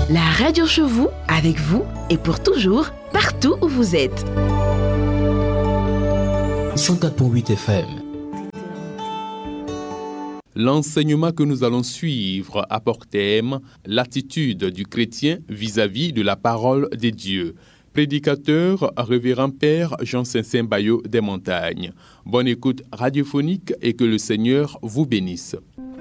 La radio chez vous, avec vous et pour toujours, partout où vous êtes. 104.8 FM. L'enseignement que nous allons suivre a pour thème l'attitude du chrétien vis-à-vis de la parole de Dieu. Prédicateur, révérend Père Jean-Saint Bayo des Montagnes. Bonne écoute radiophonique et que le Seigneur vous bénisse.